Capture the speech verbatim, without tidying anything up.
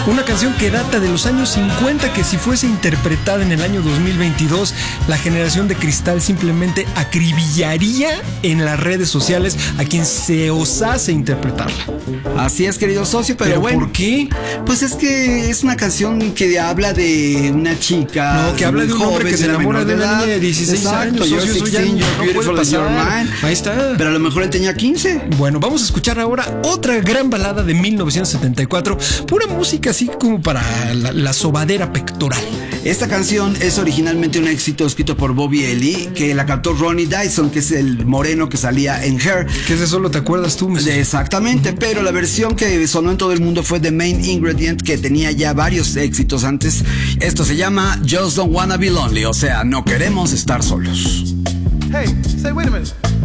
Una canción que data de los años cincuenta, que si fuese interpretada en el año dos mil veintidós, la generación de cristal simplemente acribillaría en las redes sociales a quien se osase interpretarla. Así es, querido socio, pero, ¿Pero bueno. por qué? Pues es que es una canción que habla de una chica. No, que habla de un hombre que se enamora de una niña de dieciséis años. You're Socio, eso ya sixteen, no you're puede beautiful as you're pasar. mine. Ahí está. Pero a lo mejor él tenía quince. Bueno, vamos a escuchar ahora otra gran balada de mil novecientos setenta y cuatro. Pura música así como para la, la sobadera pectoral. Esta canción es originalmente un éxito escrito por Bobby Ely, que la cantó Ronnie Dyson, que es el moreno que salía en Hair. Que ese solo te acuerdas tú, mis... Exactamente, uh-huh. Pero la versión que sonó en todo el mundo fue The Main Ingredient, que tenía ya varios éxitos antes. Esto se llama Just Don't Wanna Be Lonely, o sea, no queremos estar solos. Hey, say, wait a minute.